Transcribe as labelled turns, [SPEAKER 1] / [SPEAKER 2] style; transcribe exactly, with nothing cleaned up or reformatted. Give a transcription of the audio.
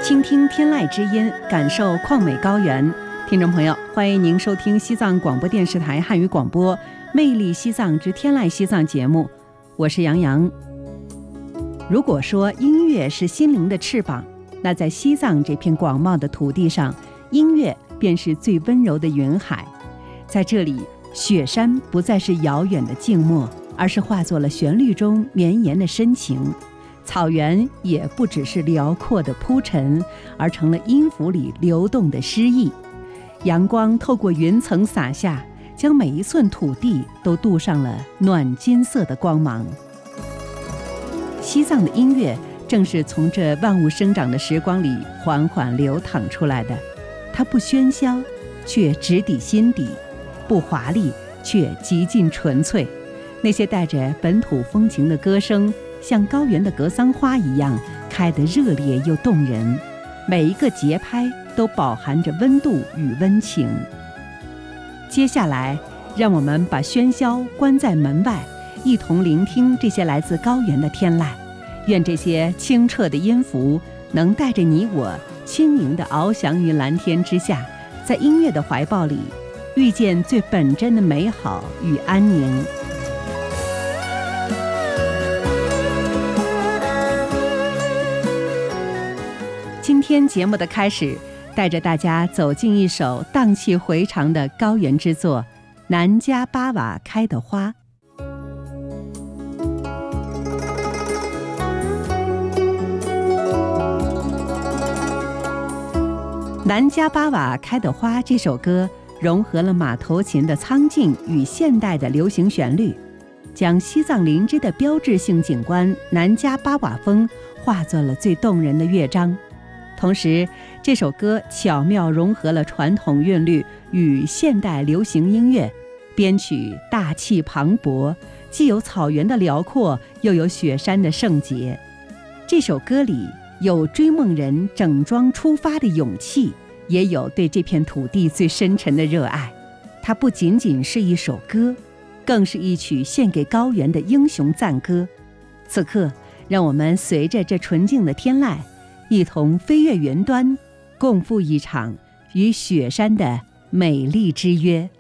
[SPEAKER 1] 倾听天籁之音，感受旷美高原。听众朋友，欢迎您收听西藏广播电视台汉语广播《魅力西藏之天籁西藏》节目，我是杨洋。如果说音乐是心灵的翅膀，那在西藏这片广袤的土地上，音乐便是最温柔的云海。在这里，雪山不再是遥远的静默，而是化作了旋律中绵延的深情。草原也不只是辽阔的铺陈，而成了音符里流动的诗意。阳光透过云层洒下，将每一寸土地都镀上了暖金色的光芒。西藏的音乐正是从这万物生长的时光里缓缓流淌出来的，它不喧嚣，却直抵心底；不华丽，却极尽纯粹。那些带着本土风情的歌声，像高原的格桑花一样，开得热烈又动人。每一个节拍都饱含着温度与温情。接下来，让我们把喧嚣关在门外，一同聆听这些来自高原的天籁。愿这些清澈的音符能带着你我轻盈地翱翔于蓝天之下，在音乐的怀抱里遇见最本真的美好与安宁。今天节目的开始，带着大家走进一首荡气回肠的高原之作《南迦巴瓦开的花》。南迦巴瓦开的花这首歌融合了马头琴的苍劲与现代的流行旋律，将西藏林芝的标志性景观南迦巴瓦峰化作了最动人的乐章。同时，这首歌巧妙融合了传统韵律与现代流行音乐，编曲大气磅礴，既有草原的辽阔，又有雪山的圣洁。这首歌里有追梦人整装出发的勇气，也有对这片土地最深沉的热爱。它不仅仅是一首歌，更是一曲献给高原的英雄赞歌。此刻，让我们随着这纯净的天籁，一同飞越云端，共赴一场与雪山的美丽之约。